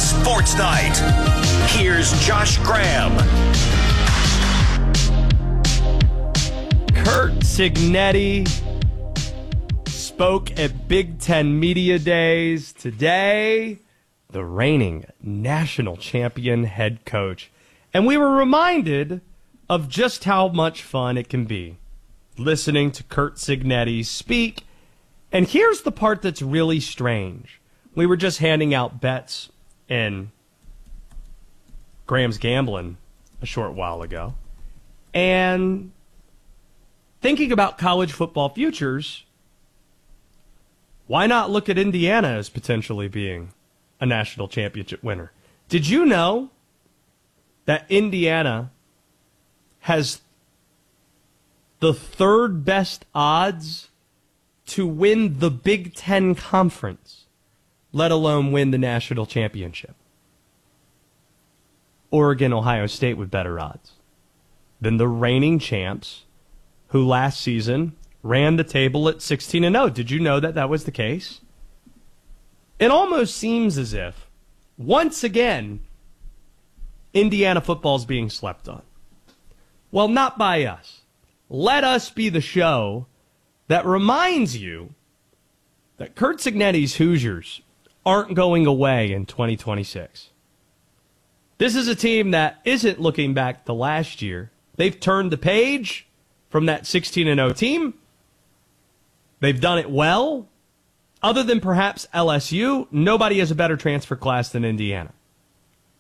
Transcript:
Sports Night. Here's Josh Graham. Curt Cignetti spoke at Big Ten Media Days today. The reigning national champion head coach. And we were reminded of just how much fun it can be listening to Curt Cignetti speak. And here's the part that's really strange. We were just handing out bets in Graham's Gambling a short while ago. And thinking about college football futures, why not look at Indiana as potentially being a national championship winner? Did you know that Indiana has the third best odds to win the Big Ten Conference, let alone win the national championship? Oregon, Ohio State with better odds than the reigning champs, who last season ran the table at 16-0. Did you know that that was the case? It almost seems as if, once again, Indiana football is being slept on. Well, not by us. Let us be the show that reminds you that Curt Cignetti's Hoosiers aren't going away in 2026. This is a team that isn't looking back to last year. They've turned the page from that 16-0 team. They've done it well. Other than perhaps LSU, nobody has a better transfer class than Indiana.